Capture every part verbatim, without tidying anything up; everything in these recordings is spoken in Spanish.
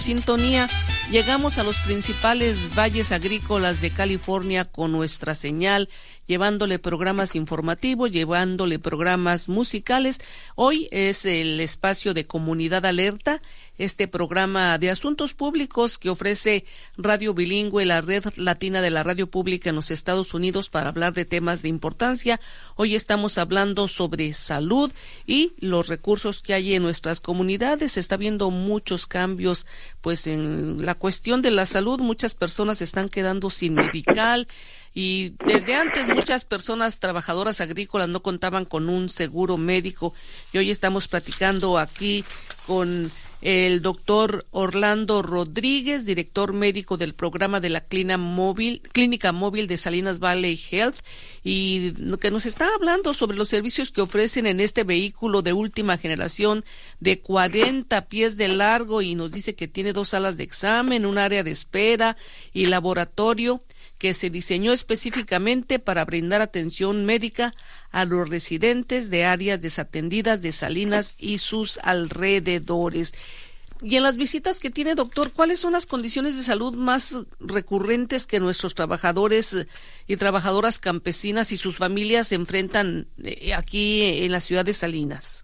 Sintonía, llegamos a los principales valles agrícolas de California con nuestra señal, llevándole programas informativos, llevándole programas musicales. Hoy es el espacio de Comunidad Alerta, este programa de asuntos públicos que ofrece Radio Bilingüe, la red latina de la radio pública en los Estados Unidos, para hablar de temas de importancia. Hoy estamos hablando sobre salud y los recursos que hay en nuestras comunidades. Se está viendo muchos cambios, pues en la cuestión de la salud. Muchas personas están quedando sin medical. Y desde antes muchas personas trabajadoras agrícolas no contaban con un seguro médico. Y hoy estamos platicando aquí con el doctor Orlando Rodríguez, director médico del programa de la Clínica Móvil, Clínica Móvil de Salinas Valley Health, y que nos está hablando sobre los servicios que ofrecen en este vehículo de última generación de cuarenta pies de largo, y nos dice que tiene dos salas de examen, un área de espera y laboratorio, que se diseñó específicamente para brindar atención médica a los residentes de áreas desatendidas de Salinas y sus alrededores. Y en las visitas que tiene, doctor, ¿cuáles son las condiciones de salud más recurrentes que nuestros trabajadores y trabajadoras campesinas y sus familias enfrentan aquí en la ciudad de Salinas?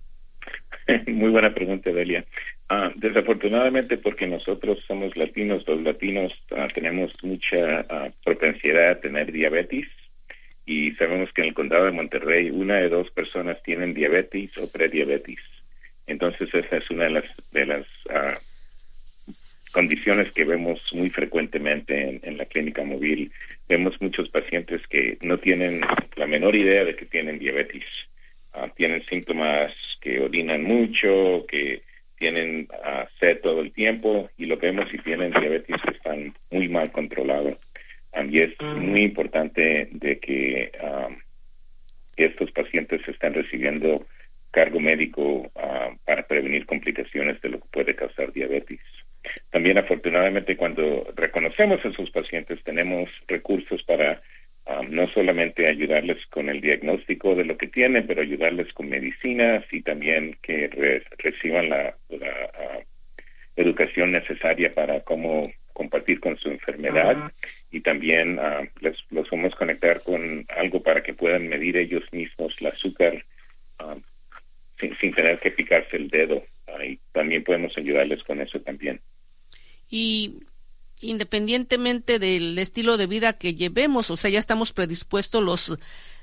Muy buena pregunta, Delia. Uh, desafortunadamente, porque nosotros somos latinos, los latinos uh, tenemos mucha uh, propensidad a tener diabetes, y sabemos que en el condado de Monterrey una de dos personas tienen diabetes o prediabetes. Entonces esa es una de las de las uh, condiciones que vemos muy frecuentemente en, en la clínica móvil. Vemos muchos pacientes que no tienen la menor idea de que tienen diabetes. Uh, tienen síntomas que orinan mucho, que tienen uh, sed todo el tiempo, y lo que vemos si tienen diabetes están muy mal controlados. Um, y es muy importante de que, um, que estos pacientes estén recibiendo cargo médico uh, para prevenir complicaciones de lo que puede causar diabetes. También, afortunadamente, cuando reconocemos a esos pacientes, tenemos recursos para Um, no solamente ayudarles con el diagnóstico de lo que tienen, pero ayudarles con medicinas, y también que re- reciban la, la uh, educación necesaria para cómo compartir con su enfermedad. Uh-huh. Y también uh, les los vamos a conectar con algo para que puedan medir ellos mismos el azúcar uh, sin, sin tener que picarse el dedo. Uh, y también podemos ayudarles con eso también. Y independientemente del estilo de vida que llevemos, o sea, ya estamos predispuestos los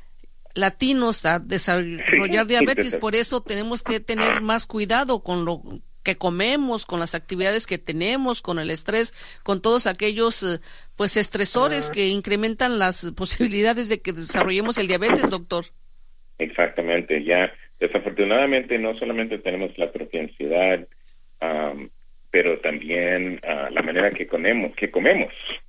latinos a desarrollar sí, diabetes, sí, por eso tenemos que tener más cuidado con lo que comemos, con las actividades que tenemos, con el estrés, con todos aquellos pues estresores que incrementan las posibilidades de que desarrollemos el diabetes, doctor. Exactamente, ya desafortunadamente no solamente tenemos la propia ansiedad, um, pero también uh, la manera que comemos, que comemos.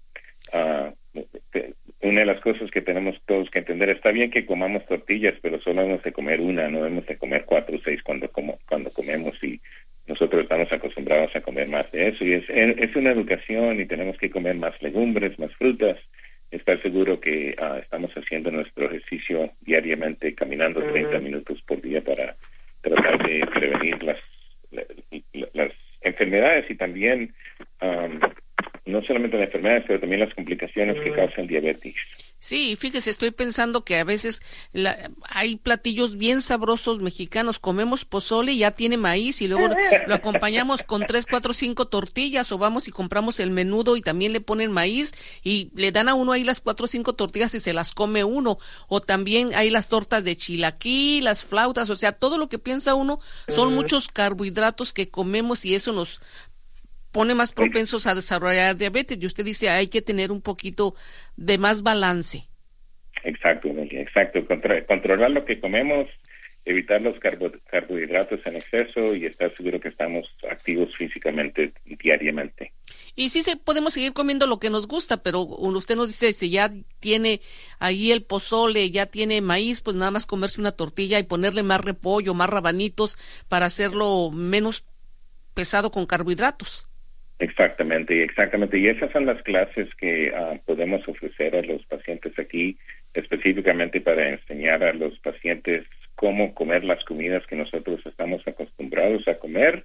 Uh, te, una de las cosas que tenemos todos que entender, está bien que comamos tortillas, pero solo debemos de comer una, no debemos de comer cuatro o seis cuando como, cuando comemos, y nosotros estamos acostumbrados a comer más de eso, y es, es una educación, y tenemos que comer más legumbres, más frutas, estar seguro que uh, estamos haciendo nuestro ejercicio diariamente, caminando treinta minutos por día para tratar de prevenir las, las, las enfermedades, y también um, no solamente las enfermedades, pero también las complicaciones que causan diabetes. Sí, fíjese, estoy pensando que a veces la, hay platillos bien sabrosos mexicanos, comemos pozole y ya tiene maíz, y luego lo acompañamos con tres, cuatro, cinco tortillas, o vamos y compramos el menudo y también le ponen maíz, y le dan a uno ahí las cuatro o cinco tortillas y se las come uno, o también hay las tortas de chilaquil, las flautas, o sea, todo lo que piensa uno son uh-huh. muchos carbohidratos que comemos, y eso nos pone más propensos a desarrollar diabetes, y usted dice hay que tener un poquito de más balance. Exacto, exacto, Contra- controlar lo que comemos, evitar los carbo- carbohidratos en exceso, y estar seguro que estamos activos físicamente diariamente. Y sí se podemos seguir comiendo lo que nos gusta, pero usted nos dice, si ya tiene ahí el pozole, ya tiene maíz, pues nada más comerse una tortilla y ponerle más repollo, más rabanitos, para hacerlo menos pesado con carbohidratos. Exactamente, exactamente. Y esas son las clases que uh, podemos ofrecer a los pacientes aquí, específicamente para enseñar a los pacientes cómo comer las comidas que nosotros estamos acostumbrados a comer,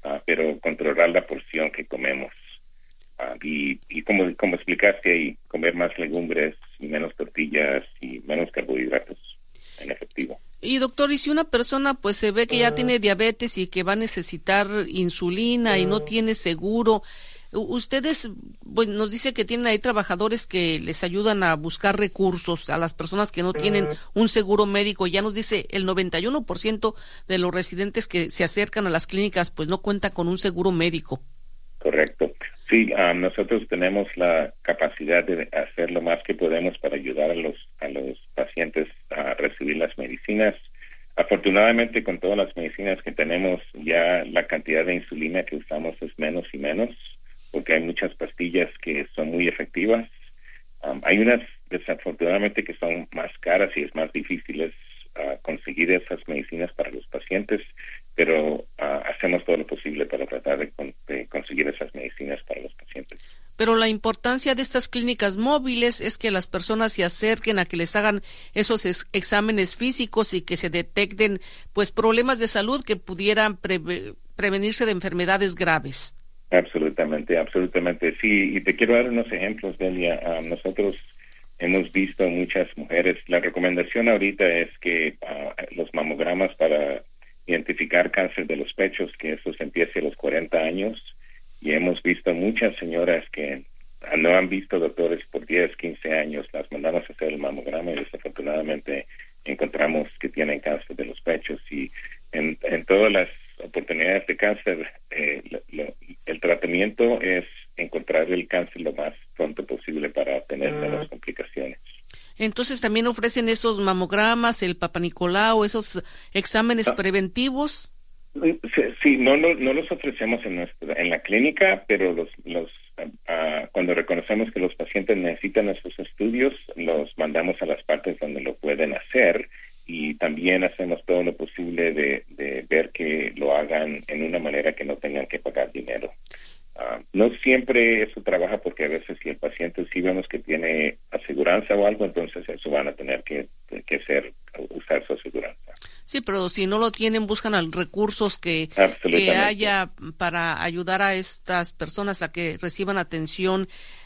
uh, pero controlar la porción que comemos. Uh, y y como, como explicaste ahí, comer más legumbres, menos tortillas y menos carbohidratos en efectivo. Y doctor, y si una persona pues se ve que ya tiene diabetes y que va a necesitar insulina y no tiene seguro, ustedes pues nos dice que tienen ahí trabajadores que les ayudan a buscar recursos a las personas que no tienen un seguro médico. Ya nos dice el noventa y uno por ciento de los residentes que se acercan a las clínicas pues no cuenta con un seguro médico. Correcto. Sí, um, nosotros tenemos la capacidad de hacer lo más que podemos para ayudar a los a los pacientes a recibir las medicinas. Afortunadamente, con todas las medicinas que tenemos, ya la cantidad de insulina que usamos es menos y menos, porque hay muchas pastillas que son muy efectivas. Um, hay unas, desafortunadamente, que son más caras y es más difícil uh, conseguir esas medicinas para los pacientes, pero uh, hacemos todo lo posible para tratar de, con, de conseguir esas medicinas para los pacientes. Pero la importancia de estas clínicas móviles es que las personas se acerquen a que les hagan esos ex- exámenes físicos y que se detecten pues problemas de salud que pudieran pre- prevenirse de enfermedades graves. Absolutamente, absolutamente. Sí, y te quiero dar unos ejemplos, Delia. Uh, nosotros hemos visto muchas mujeres. La recomendación ahorita es que uh, los mamogramas para identificar cáncer de los pechos, que eso se empiece a los cuarenta años, y hemos visto muchas señoras que no han visto doctores por diez, quince años, las mandamos a hacer el mamograma y desafortunadamente encontramos que tienen cáncer de los pechos. Y en, en todas las oportunidades de cáncer, eh, lo, lo, el tratamiento es encontrar el cáncer lo más pronto posible para tener menos complicaciones. Entonces también ofrecen esos mamogramas, el Papanicolau, esos exámenes ah. preventivos. Sí, sí, no, no, no los ofrecemos en nuestra, en la clínica, pero los, los, uh, cuando reconocemos que los pacientes necesitan esos estudios, los mandamos a las partes donde lo pueden hacer y también hacemos todo lo posible de, de ver que lo hagan en una manera que no tengan que pagar dinero. Uh, no siempre eso trabaja porque a veces si el paciente sí vemos que tiene aseguranza o algo, entonces eso van a tener que, que hacer, usar su aseguranza. Sí, pero si no lo tienen, buscan recursos que, que haya para ayudar a estas personas a que reciban atención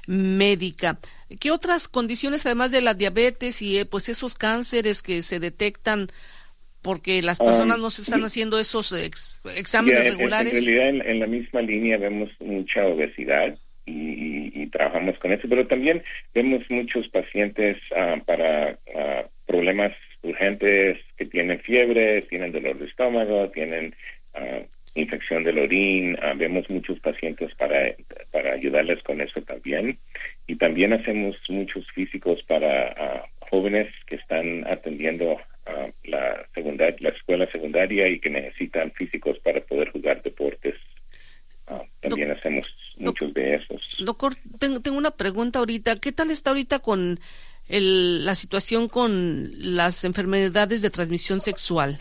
médica. ¿Qué otras condiciones, además de la diabetes y pues esos cánceres que se detectan porque las personas um, no se están haciendo esos ex, exámenes yeah, regulares? En, en realidad, en, en la misma línea vemos mucha obesidad y, y, y trabajamos con eso, pero también vemos muchos pacientes uh, para uh, problemas urgentes que tienen fiebre, tienen dolor de estómago, tienen uh, infección del orín. Uh, vemos muchos pacientes para, para ayudarles con eso también. Y también hacemos muchos físicos para uh, jóvenes que están atendiendo Uh, la secundaria, la escuela secundaria y que necesitan físicos para poder jugar deportes. Uh, también Do- hacemos muchos Do- de esos. Doctor, tengo, tengo una pregunta ahorita. ¿Qué tal está ahorita con el, la situación con las enfermedades de transmisión sexual?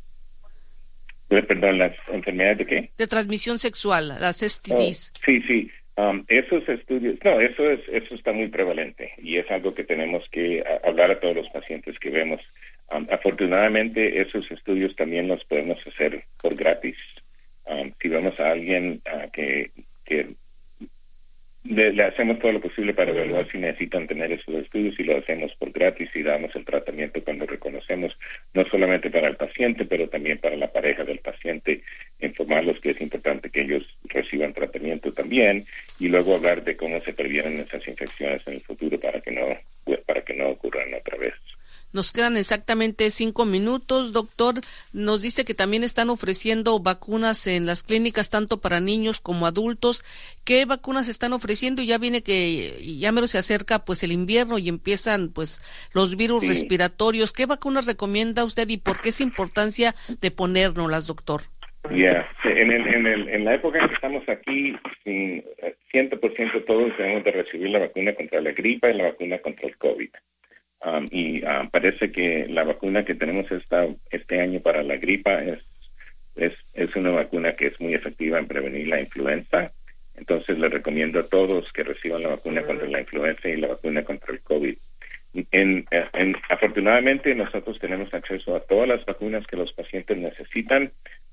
Perdón, ¿las enfermedades de qué? De transmisión sexual, las S T Ds. Oh, sí, sí. Um, esos estudios, no, eso es eso está muy prevalente y es algo que tenemos que a, hablar a todos los pacientes que vemos. Um, afortunadamente, esos estudios también los podemos hacer por gratis. Um, si vemos a alguien uh, que, que le, le hacemos todo lo posible para evaluar si necesitan tener esos estudios y lo hacemos por gratis y damos el tratamiento cuando reconocemos, no solamente para el paciente, pero también para la pareja del paciente, informarlos que es importante que ellos reciban tratamiento también y luego hablar de cómo se previenen esas infecciones en el futuro para que no, para que no ocurran otra vez. Nos quedan exactamente cinco minutos, doctor. Nos dice que también están ofreciendo vacunas en las clínicas, tanto para niños como adultos. ¿Qué vacunas están ofreciendo? Ya viene que, ya mero se acerca pues el invierno y empiezan pues los virus sí. respiratorios. ¿Qué vacunas recomienda usted y por qué es importancia de ponérnoslas, doctor? Ya, yeah. en, el, en, el, en la época en que estamos aquí, cien por ciento todos debemos de recibir la vacuna contra la gripa y la vacuna contra el COVID. Um, y uh, parece que la vacuna que tenemos esta, este año para la gripa es, es, es una vacuna que es muy efectiva en prevenir la influenza. Entonces les recomiendo a todos que reciban la vacuna uh-huh. contra la influenza y la vacuna contra el COVID. En, en, afortunadamente nosotros tenemos acceso a todas las vacunas que los pacientes necesitan.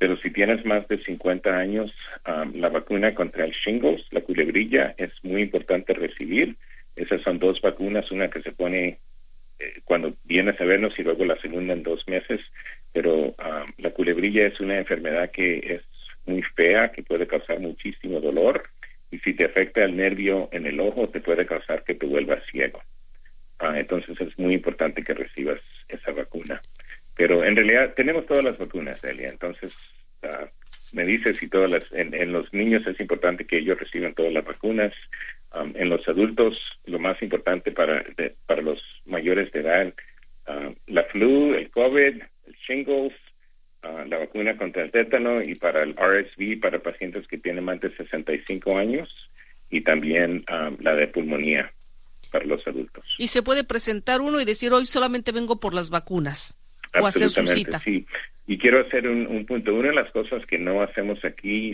pero si tienes más de cincuenta años, um, la vacuna contra el shingles, la culebrilla, es muy importante recibir. Esas son dos vacunas, una que se pone eh, cuando vienes a vernos y luego la segunda en dos meses, pero um, la culebrilla es una enfermedad que es muy fea, que puede causar muchísimo dolor, y si te afecta el nervio en el ojo, te puede causar que te vuelvas ciego. Uh, entonces es muy importante que recibas esa vacuna. Pero en realidad tenemos todas las vacunas, Delia. Entonces, uh, me dices si todas las, en, en los niños es importante que ellos reciban todas las vacunas. Um, en los adultos, lo más importante para de, para los mayores de edad, uh, la flu, el COVID, el shingles, uh, la vacuna contra el tétano, y para el R S V para pacientes que tienen más de sesenta y cinco años, y también um, la de pulmonía para los adultos. Y se puede presentar uno y decir, hoy solamente vengo por las vacunas, o hacer su cita. Sí. Y quiero hacer un, un punto. Una de las cosas que no hacemos aquí